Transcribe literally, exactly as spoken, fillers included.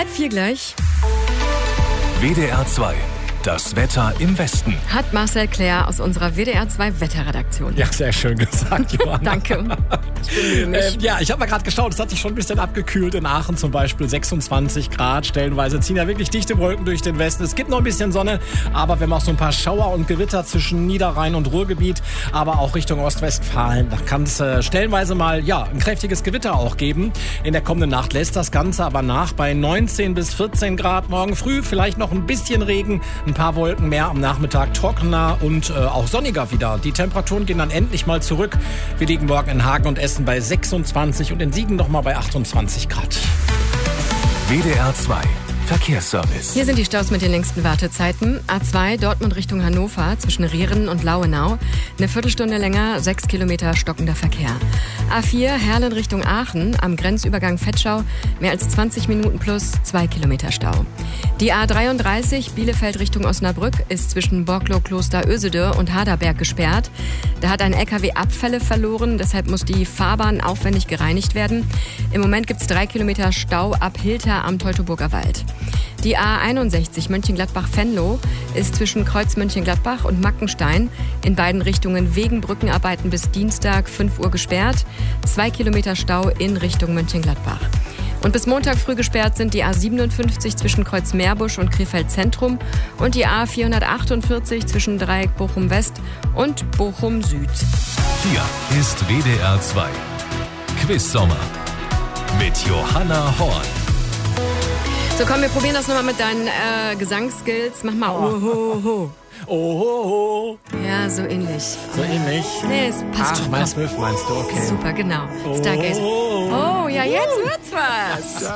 Halb vier gleich. W D R zwei. Das Wetter im Westen. Hat Marcel Claire aus unserer W D R zwei Wetterredaktion. Ja, sehr schön gesagt, Johanna. Danke. Ich bin äh, ja, ich habe mal gerade geschaut, es hat sich schon ein bisschen abgekühlt. In Aachen zum Beispiel sechsundzwanzig Grad. Stellenweise ziehen ja wirklich dichte Wolken durch den Westen. Es gibt noch ein bisschen Sonne, aber wir haben auch so ein paar Schauer und Gewitter zwischen Niederrhein und Ruhrgebiet. Aber auch Richtung Ostwestfalen. Da kann es äh, stellenweise mal ja, ein kräftiges Gewitter auch geben. In der kommenden Nacht lässt das Ganze aber nach bei neunzehn bis vierzehn Grad. Morgen früh vielleicht noch ein bisschen Regen. Ein paar Wolken mehr, am Nachmittag trockener und äh, auch sonniger wieder. Die Temperaturen gehen dann endlich mal zurück. Wir liegen morgen in Hagen und Essen bei sechsundzwanzig und in Siegen noch mal bei achtundzwanzig Grad. W D R zwei Verkehrsservice. Hier sind die Staus mit den längsten Wartezeiten. A zwei Dortmund Richtung Hannover zwischen Rehren und Lauenau. Eine Viertelstunde länger, sechs Kilometer stockender Verkehr. A vier Herlen Richtung Aachen am Grenzübergang Vetschau. Mehr als zwanzig Minuten plus zwei Kilometer Stau. Die A dreiunddreißig Bielefeld Richtung Osnabrück ist zwischen Borklow Kloster Ösede und Haderberg gesperrt. Da hat ein L K W Abfälle verloren, deshalb muss die Fahrbahn aufwendig gereinigt werden. Im Moment gibt es drei Kilometer Stau ab Hilter am Teutoburger Wald. Die A einundsechzig Mönchengladbach-Venlo ist zwischen Kreuz Mönchengladbach und Mackenstein in beiden Richtungen wegen Brückenarbeiten bis Dienstag fünf Uhr gesperrt. Zwei Kilometer Stau in Richtung Mönchengladbach. Und bis Montag früh gesperrt sind die A siebenundfünfzig zwischen Kreuz Meerbusch und Krefeld Zentrum und die A vierhundertachtundvierzig zwischen Dreieck Bochum West und Bochum Süd. Hier ist W D R zwei Quiz Sommer mit Johanna Horn. So, komm, wir probieren das nochmal mit deinen äh, Gesangsskills. Mach mal oh, ho, ho. Oh, Ja, so ähnlich. so ähnlich. Nee, es passt Ach, schon. Miles Smith meinst du, okay. Super, genau. Oh. Stargate. Oh, ja, jetzt wird's was.